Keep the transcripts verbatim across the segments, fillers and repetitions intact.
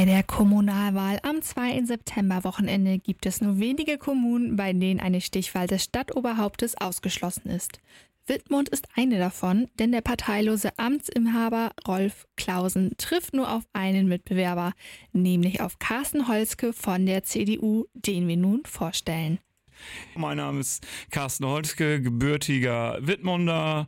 Bei der Kommunalwahl am zweiten September-Wochenende gibt es nur wenige Kommunen, bei denen eine Stichwahl des Stadtoberhauptes ausgeschlossen ist. Wittmund ist eine davon, denn der parteilose Amtsinhaber Rolf Clausen trifft nur auf einen Mitbewerber, nämlich auf Carsten Holzke von der C D U, den wir nun vorstellen. Mein Name ist Carsten Holzke, gebürtiger Wittmunder,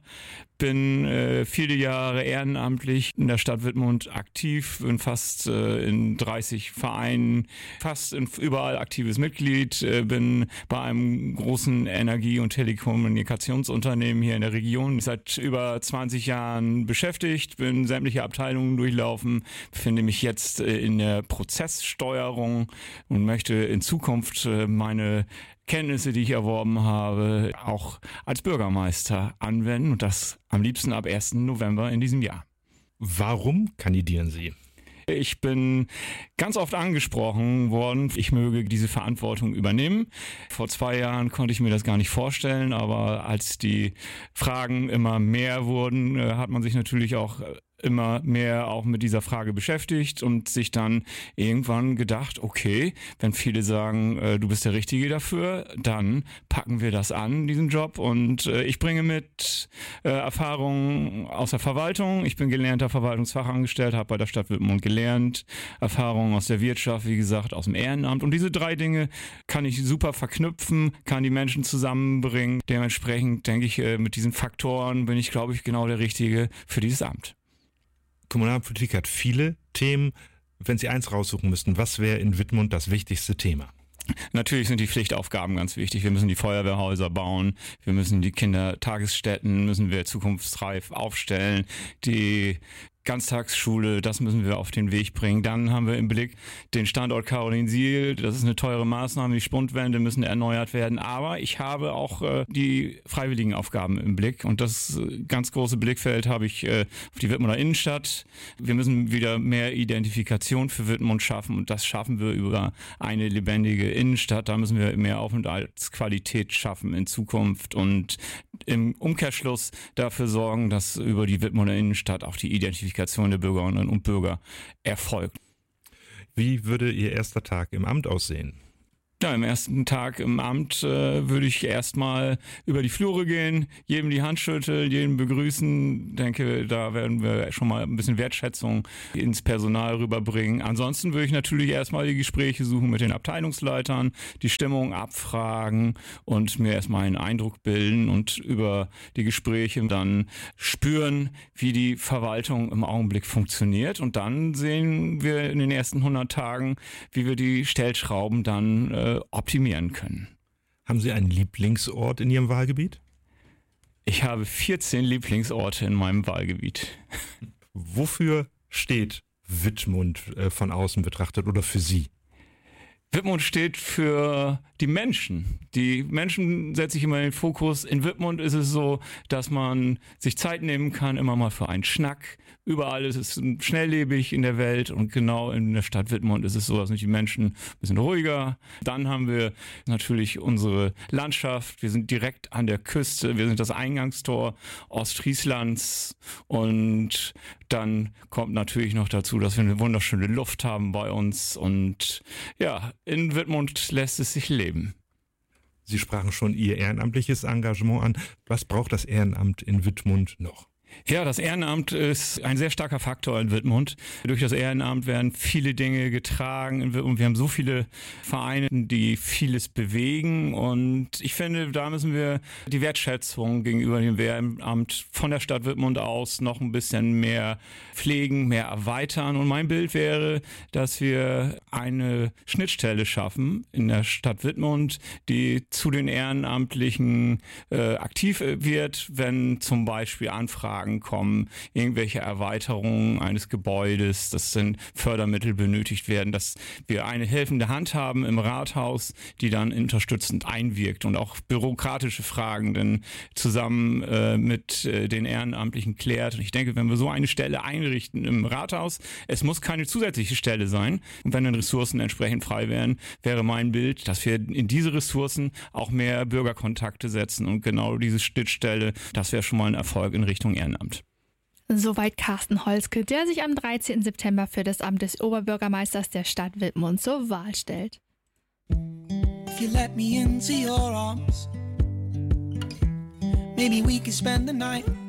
bin äh, viele Jahre ehrenamtlich in der Stadt Wittmund aktiv, bin fast äh, in dreißig Vereinen, fast in, überall aktives Mitglied, äh, bin bei einem großen Energie- und Telekommunikationsunternehmen hier in der Region seit über zwanzig Jahren beschäftigt, bin sämtliche Abteilungen durchlaufen, befinde mich jetzt äh, in der Prozesssteuerung und möchte in Zukunft äh, meine Kenntnisse, die ich erworben habe, auch als Bürgermeister anwenden und das am liebsten ab ersten November in diesem Jahr. Warum kandidieren Sie? Ich bin ganz oft angesprochen worden, ich möge diese Verantwortung übernehmen. Vor zwei Jahren konnte ich mir das gar nicht vorstellen, aber als die Fragen immer mehr wurden, hat man sich natürlich auch immer mehr auch mit dieser Frage beschäftigt und sich dann irgendwann gedacht, okay, wenn viele sagen, äh, du bist der Richtige dafür, dann packen wir das an, diesen Job. Und äh, ich bringe mit äh, Erfahrungen aus der Verwaltung. Ich bin gelernter Verwaltungsfachangestellter, habe bei der Stadt Wittmund gelernt, Erfahrungen aus der Wirtschaft, wie gesagt, aus dem Ehrenamt. Und diese drei Dinge kann ich super verknüpfen, kann die Menschen zusammenbringen. Dementsprechend denke ich, äh, mit diesen Faktoren bin ich, glaube ich, genau der Richtige für dieses Amt. Kommunalpolitik hat viele Themen. Wenn Sie eins raussuchen müssten, was wäre in Wittmund das wichtigste Thema? Natürlich sind die Pflichtaufgaben ganz wichtig. Wir müssen die Feuerwehrhäuser bauen, wir müssen die Kindertagesstätten, müssen wir zukunftsreif aufstellen, die Ganztagsschule, das müssen wir auf den Weg bringen. Dann haben wir im Blick den Standort Karolinsiel. Das ist eine teure Maßnahme. Die Spundwände müssen erneuert werden. Aber ich habe auch äh, die Freiwilligenaufgaben im Blick. Und das äh, ganz große Blickfeld habe ich äh, auf die Wittmunder Innenstadt. Wir müssen wieder mehr Identifikation für Wittmund schaffen. Und das schaffen wir über eine lebendige Innenstadt. Da müssen wir mehr Aufenthaltsqualität schaffen in Zukunft. Und im Umkehrschluss dafür sorgen, dass über die Wittmunder Innenstadt auch die Identifikation der Bürgerinnen und Bürger erfolgt. Wie würde Ihr erster Tag im Amt aussehen? Ja, im ersten Tag im Amt äh, würde ich erstmal über die Flure gehen, jedem die Hand schütteln, jeden begrüßen. Denke, da werden wir schon mal ein bisschen Wertschätzung ins Personal rüberbringen. Ansonsten würde ich natürlich erstmal die Gespräche suchen mit den Abteilungsleitern, die Stimmung abfragen und mir erstmal einen Eindruck bilden und über die Gespräche dann spüren, wie die Verwaltung im Augenblick funktioniert. Und dann sehen wir in den ersten hundert Tagen, wie wir die Stellschrauben dann äh, optimieren können. Haben Sie einen Lieblingsort in Ihrem Wahlgebiet? Ich habe vierzehn Lieblingsorte in meinem Wahlgebiet. Wofür steht Wittmund äh, von außen betrachtet oder für Sie? Wittmund steht für die Menschen. Die Menschen setze ich immer in den Fokus. In Wittmund ist es so, dass man sich Zeit nehmen kann, immer mal für einen Schnack. Überall ist es schnelllebig in der Welt und genau in der Stadt Wittmund ist es so, dass sind die Menschen ein bisschen ruhiger. Dann haben wir natürlich unsere Landschaft. Wir sind direkt an der Küste. Wir sind das Eingangstor Ostfrieslands und dann kommt natürlich noch dazu, dass wir eine wunderschöne Luft haben bei uns und ja, in Wittmund lässt es sich leben. Sie sprachen schon Ihr ehrenamtliches Engagement an. Was braucht das Ehrenamt in Wittmund noch? Ja, das Ehrenamt ist ein sehr starker Faktor in Wittmund. Durch das Ehrenamt werden viele Dinge getragen und wir haben so viele Vereine, die vieles bewegen und ich finde, da müssen wir die Wertschätzung gegenüber dem Ehrenamt von der Stadt Wittmund aus noch ein bisschen mehr pflegen, mehr erweitern und mein Bild wäre, dass wir eine Schnittstelle schaffen in der Stadt Wittmund, die zu den Ehrenamtlichen äh, aktiv wird, wenn zum Beispiel Anfragen kommen, irgendwelche Erweiterungen eines Gebäudes, das sind Fördermittel benötigt werden, dass wir eine helfende Hand haben im Rathaus, die dann unterstützend einwirkt und auch bürokratische Fragen dann zusammen äh, mit äh, den Ehrenamtlichen klärt. Und ich denke, wenn wir so eine Stelle einrichten im Rathaus, es muss keine zusätzliche Stelle sein und wenn dann Ressourcen entsprechend frei wären, wäre mein Bild, dass wir in diese Ressourcen auch mehr Bürgerkontakte setzen und genau diese Schnittstelle, das wäre schon mal ein Erfolg in Richtung Ehrenamt. Soweit Carsten Holzke, der sich am dreizehnten September für das Amt des Oberbürgermeisters der Stadt Wittmund zur Wahl stellt. If you let me into your arms, maybe we could spend the night.